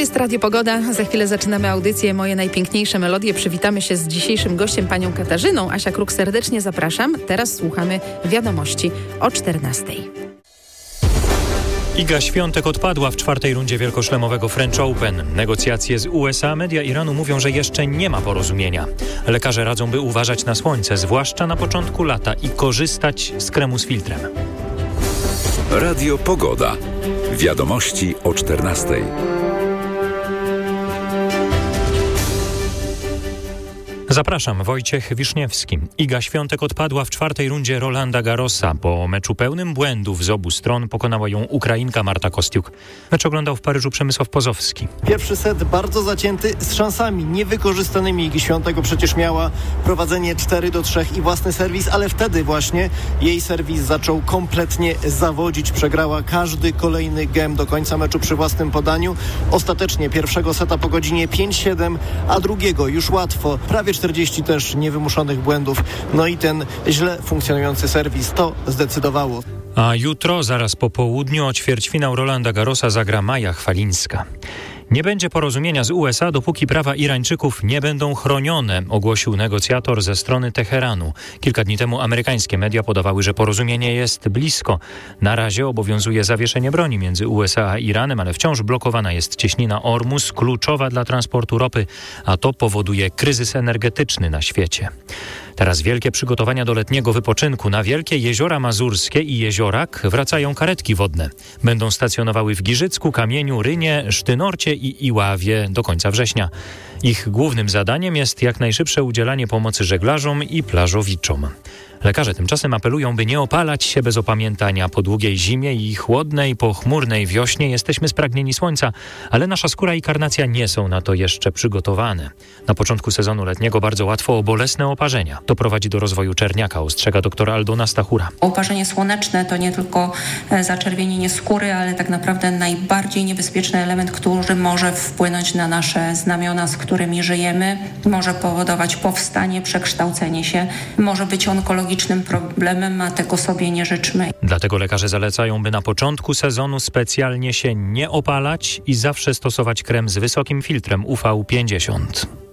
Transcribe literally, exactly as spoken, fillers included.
jest Radio Pogoda. Za chwilę zaczynamy audycję Moje najpiękniejsze melodie. Przywitamy się z dzisiejszym gościem, panią Katarzyną. Asia Kruk, serdecznie zapraszam. Teraz słuchamy wiadomości o czternastej. Iga Świątek odpadła w czwartej rundzie wielkoszlemowego French Open. Negocjacje z U S A, media Iranu mówią, że jeszcze nie ma porozumienia. Lekarze radzą, by uważać na słońce, zwłaszcza na początku lata, i korzystać z kremu z filtrem. Radio Pogoda. Wiadomości o czternastej. Zapraszam, Wojciech Wiszniewski. Iga Świątek odpadła w czwartej rundzie Rolanda Garrosa. Po meczu pełnym błędów z obu stron pokonała ją Ukrainka Marta Kostiuk. Mecz oglądał w Paryżu Przemysław Pozowski. Pierwszy set bardzo zacięty, z szansami niewykorzystanymi. Igi Świątek przecież miała prowadzenie cztery do trzech i własny serwis, ale wtedy właśnie jej serwis zaczął kompletnie zawodzić. Przegrała każdy kolejny gem do końca meczu przy własnym podaniu. Ostatecznie pierwszego seta po godzinie pięć siedem, a drugiego już łatwo. Prawie czterdzieści też niewymuszonych błędów. No i ten źle funkcjonujący serwis to zdecydowało. A jutro, zaraz po południu, o ćwierćfinał Rolanda Garrosa zagra Maja Chwalińska. Nie będzie porozumienia z U S A, dopóki prawa Irańczyków nie będą chronione, ogłosił negocjator ze strony Teheranu. Kilka dni temu amerykańskie media podawały, że porozumienie jest blisko. Na razie obowiązuje zawieszenie broni między U S A a Iranem, ale wciąż blokowana jest cieśnina Ormus, kluczowa dla transportu ropy, a to powoduje kryzys energetyczny na świecie. Teraz wielkie przygotowania do letniego wypoczynku. Na wielkie jeziora mazurskie i Jeziorak wracają karetki wodne. Będą stacjonowały w Giżycku, Kamieniu, Rynie, Sztynorcie i Iławie do końca września. Ich głównym zadaniem jest jak najszybsze udzielanie pomocy żeglarzom i plażowiczom. Lekarze tymczasem apelują, by nie opalać się bez opamiętania. Po długiej zimie i chłodnej, pochmurnej wiośnie jesteśmy spragnieni słońca, ale nasza skóra i karnacja nie są na to jeszcze przygotowane. Na początku sezonu letniego bardzo łatwo o bolesne oparzenia. To prowadzi do rozwoju czerniaka, ostrzega dr Aldona Stachura. Oparzenie słoneczne to nie tylko zaczerwienienie skóry, ale tak naprawdę najbardziej niebezpieczny element, który może wpłynąć na nasze znamiona, z którymi żyjemy. Może powodować powstanie, przekształcenie się. Może być onkologicznym problemem, a tego sobie nie życzmy. Dlatego lekarze zalecają, by na początku sezonu specjalnie się nie opalać i zawsze stosować krem z wysokim filtrem U V pięćdziesiąt.